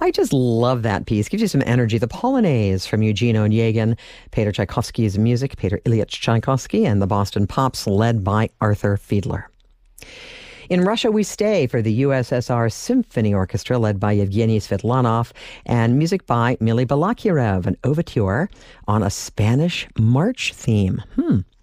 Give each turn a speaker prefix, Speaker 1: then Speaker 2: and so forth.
Speaker 1: I just love that piece. Gives you some energy. The Polonaise from Eugene Onegin, Peter Tchaikovsky's music, Peter Ilyich Tchaikovsky, and the Boston Pops, led by Arthur Fiedler. In Russia We Stay for the USSR Symphony Orchestra, led by Yevgeny Svetlanov, and music by Mily Balakirev, an overture on a Spanish march theme.